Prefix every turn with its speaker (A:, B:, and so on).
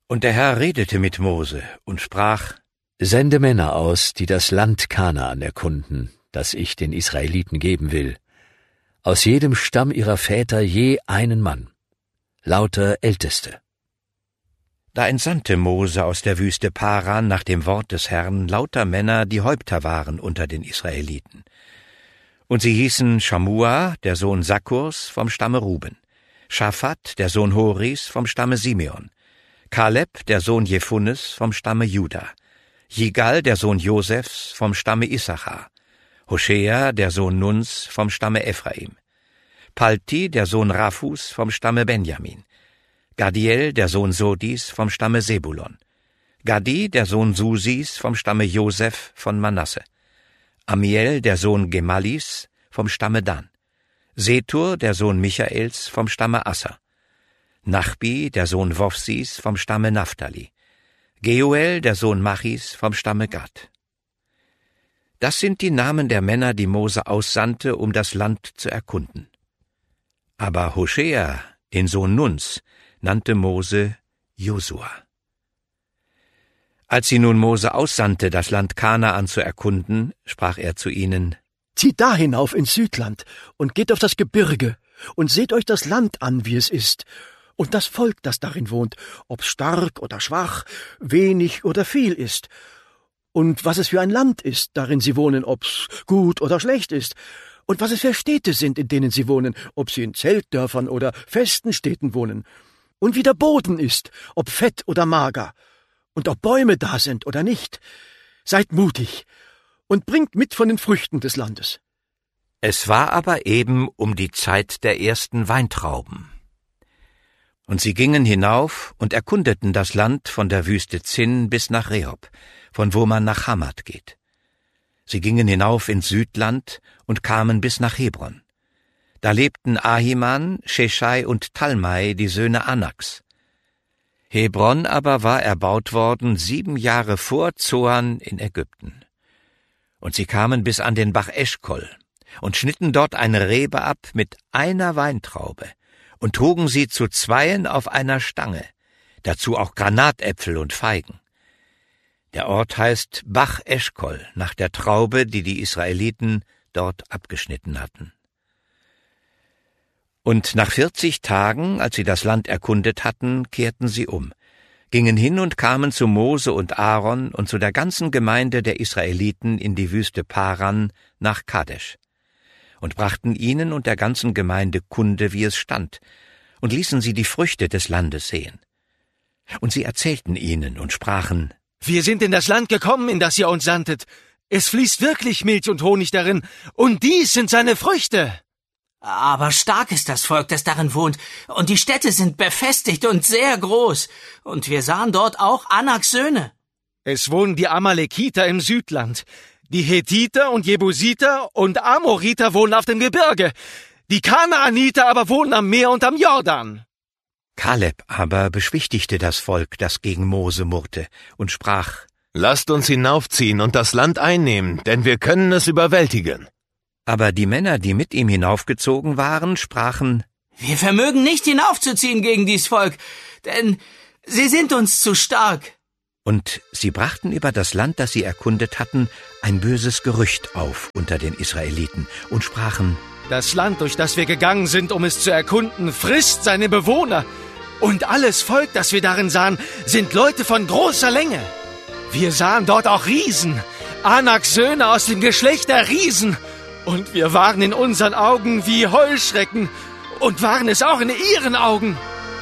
A: Und der Herr redete mit Mose und sprach:
B: Sende Männer aus, die das Land Kanaan erkunden, das ich den Israeliten geben will. Aus jedem Stamm ihrer Väter je einen Mann, lauter Älteste.
A: Da entsandte Mose aus der Wüste Paran nach dem Wort des Herrn lauter Männer, die Häupter waren unter den Israeliten. Und sie hießen Schamua, der Sohn Sakkurs, vom Stamme Ruben, Schaphat, der Sohn Horis, vom Stamme Simeon, Kaleb, der Sohn Jephunes, vom Stamme Juda, Jigal, der Sohn Josefs, vom Stamme Issachar, Hoshea, der Sohn Nuns, vom Stamme Ephraim, Palti, der Sohn Raphus, vom Stamme Benjamin, Gadiel, der Sohn Sodis, vom Stamme Sebulon, Gadi, der Sohn Susis, vom Stamme Josef von Manasse, Amiel, der Sohn Gemalis, vom Stamme Dan, Setur, der Sohn Michaels, vom Stamme Asser, Nachbi, der Sohn Wofsis, vom Stamme Naphtali, Geuel, der Sohn Machis, vom Stamme Gad. Das sind die Namen der Männer, die Mose aussandte, um das Land zu erkunden. Aber Hoshea, den Sohn Nuns, nannte Mose Josua. Als sie nun Mose aussandte, das Land Kanaan zu erkunden, sprach er zu ihnen:
C: Zieht da hinauf ins Südland und geht auf das Gebirge und seht euch das Land an, wie es ist, und das Volk, das darin wohnt, ob stark oder schwach, wenig oder viel ist, und was es für ein Land ist, darin sie wohnen, ob's gut oder schlecht ist, und was es für Städte sind, in denen sie wohnen, ob sie in Zeltdörfern oder festen Städten wohnen, und wie der Boden ist, ob fett oder mager, und ob Bäume da sind oder nicht. Seid mutig und bringt mit von den Früchten des Landes.
A: Es war aber eben um die Zeit der ersten Weintrauben. Und sie gingen hinauf und erkundeten das Land von der Wüste Zin bis nach Rehob, von wo man nach Hamat geht. Sie gingen hinauf ins Südland und kamen bis nach Hebron. Da lebten Ahiman, Sheshai und Talmai, die Söhne Anaks. Hebron aber war erbaut worden 7 Jahre vor Zoan in Ägypten. Und sie kamen bis an den Bach Eschkol und schnitten dort eine Rebe ab mit einer Weintraube und trugen sie zu 2 auf einer Stange, dazu auch Granatäpfel und Feigen. Der Ort heißt Bach Eschkol, nach der Traube, die die Israeliten dort abgeschnitten hatten. Und nach 40 Tagen, als sie das Land erkundet hatten, kehrten sie um, gingen hin und kamen zu Mose und Aaron und zu der ganzen Gemeinde der Israeliten in die Wüste Paran nach Kadesh und brachten ihnen und der ganzen Gemeinde Kunde, wie es stand, und ließen sie die Früchte des Landes sehen. Und sie erzählten ihnen und sprachen:
D: Wir sind in das Land gekommen, in das ihr uns sandtet. Es fließt wirklich Milch und Honig darin, und dies sind seine Früchte.
E: Aber stark ist das Volk, das darin wohnt, und die Städte sind befestigt und sehr groß, und wir sahen dort auch Anaks Söhne.
D: Es wohnen die Amalekiter im Südland, die Hethiter und Jebusiter und Amoriter wohnen auf dem Gebirge, die Kanaaniter aber wohnen am Meer und am Jordan.
A: Kaleb aber beschwichtigte das Volk, das gegen Mose murrte, und sprach:
F: Lasst uns hinaufziehen und das Land einnehmen, denn wir können es überwältigen.
A: Aber die Männer, die mit ihm hinaufgezogen waren, sprachen:
E: Wir vermögen nicht hinaufzuziehen gegen dies Volk, denn sie sind uns zu stark.
A: Und sie brachten über das Land, das sie erkundet hatten, ein böses Gerücht auf unter den Israeliten und sprachen:
D: Das Land, durch das wir gegangen sind, um es zu erkunden, frisst seine Bewohner. Und alles Volk, das wir darin sahen, sind Leute von großer Länge. Wir sahen dort auch Riesen, Anaks Söhne aus dem Geschlecht der Riesen. Und wir waren in unseren Augen wie Heuschrecken und waren es auch in ihren Augen.